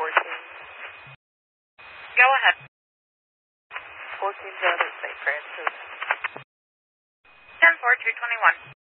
Go ahead. 14 down at St. Francis. 10-4, 221.